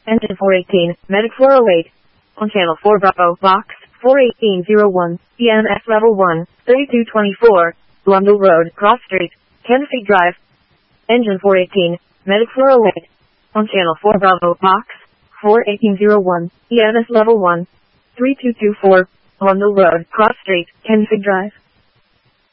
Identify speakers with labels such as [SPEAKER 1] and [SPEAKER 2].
[SPEAKER 1] Engine 418, Medic 408. On channel 4 Bravo, box 41801, EMS level 1, 3224, Blundell Road, Cross Street, Kennefield Drive. Engine 418, Medic 408. On channel 4 Bravo, box 41801, EMS level 1, 3224, Blundell Road, Cross Street, Kennefield Drive.